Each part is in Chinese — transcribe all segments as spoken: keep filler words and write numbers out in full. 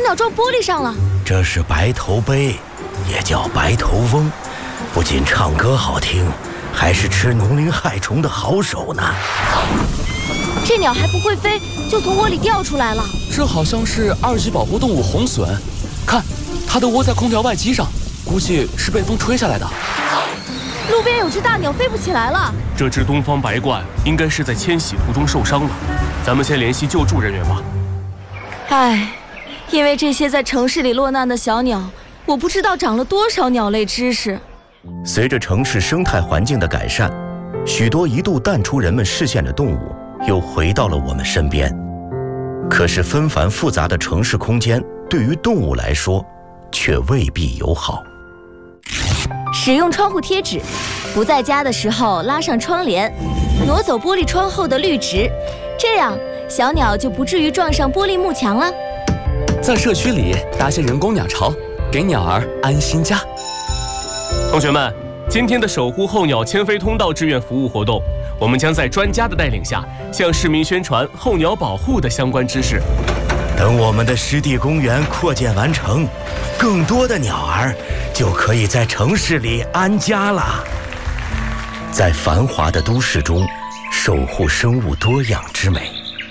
鸟撞玻璃上了。 这是白头鹎，也叫白头翁，不仅唱歌好听，还是吃农林害虫的好手呢。 这鸟还不会飞，就从窝里掉出来了。 这好像是二级保护动物红隼，看，它都窝在空调外机上，估计是被风吹下来的。 路边有只大鸟飞不起来了。 这只东方白鹳应该是在迁徙途中受伤了，咱们先联系救助人员吧。 唉，因为这些在城市里落难的小鸟，我不知道长了多少鸟类知识。 随着城市生态环境的改善，许多一度淡出人们视线的动物又回到了我们身边。可是纷繁复杂的城市空间对于动物来说却未必友好。 使用窗户贴纸，不在家的时候拉上窗帘，挪走玻璃窗后的绿植，这样小鸟就不至于撞上玻璃幕墙了。 在社区里搭些人工鸟巢，给鸟儿安心家。 同学们，今天的守护候鸟迁飞通道志愿服务活动，我们将在专家的带领下，向市民宣传候鸟保护的相关知识。 等我们的湿地公园扩建完成，更多的鸟儿就可以在城市里安家了。在繁华的都市中，守护生物多样之美。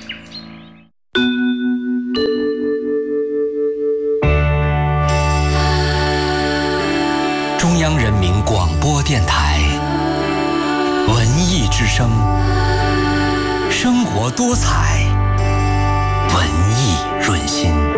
中央人民广播电台文艺之声，生活多彩，文艺润心。